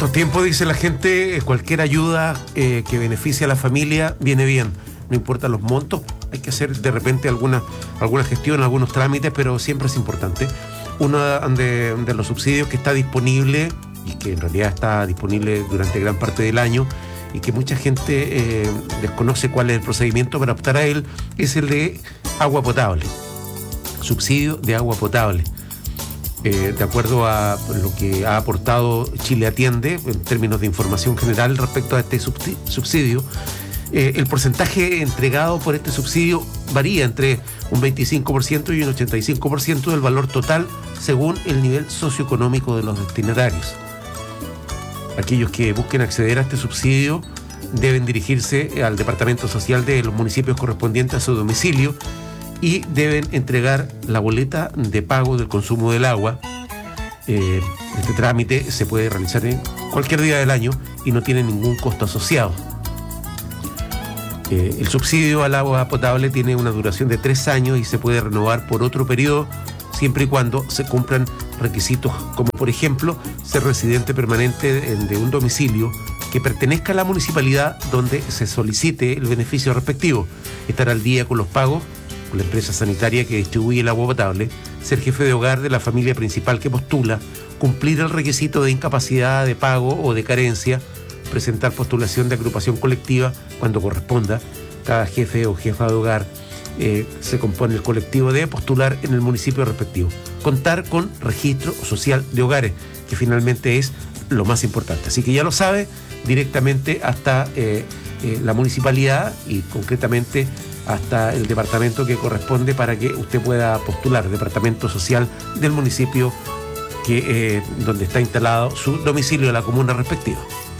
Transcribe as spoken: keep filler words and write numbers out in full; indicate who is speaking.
Speaker 1: estos tiempos, dice la gente, cualquier ayuda eh, que beneficie a la familia viene bien. No importa los montos, hay que hacer de repente alguna, alguna gestión, algunos trámites, pero siempre es importante. Uno de, de los subsidios que está disponible, y que en realidad está disponible durante gran parte del año, y que mucha gente eh, desconoce cuál es el procedimiento para optar a él, es el de agua potable. Subsidio de agua potable. Eh, de acuerdo a lo que ha aportado Chile Atiende, en términos de información general respecto a este subsidio, eh, el porcentaje entregado por este subsidio varía entre un veinticinco por ciento y un ochenta y cinco por ciento del valor total según el nivel socioeconómico de los destinatarios. Aquellos que busquen acceder a este subsidio deben dirigirse al Departamento Social de los municipios correspondientes a su domicilio y deben entregar la boleta de pago del consumo del agua. Eh, este trámite se puede realizar en cualquier día del año y no tiene ningún costo asociado. Eh, el subsidio al agua potable tiene una duración de tres años y se puede renovar por otro periodo siempre y cuando se cumplan requisitos como, por ejemplo, ser residente permanente de un domicilio que pertenezca a la municipalidad donde se solicite el beneficio respectivo, estar al día con los pagos con la empresa sanitaria que distribuye el agua potable, ser jefe de hogar de la familia principal que postula, cumplir el requisito de incapacidad de pago o de carencia, presentar postulación de agrupación colectiva cuando corresponda. Cada jefe o jefa de hogar eh, se compone el colectivo de postular en el municipio respectivo. Contar con registro social de hogares, que finalmente es lo más importante. Así que ya lo sabe, directamente hasta eh, eh, la municipalidad y concretamente hasta el departamento que corresponde para que usted pueda postular, departamento social del municipio que eh, donde está instalado su domicilio de la comuna respectiva.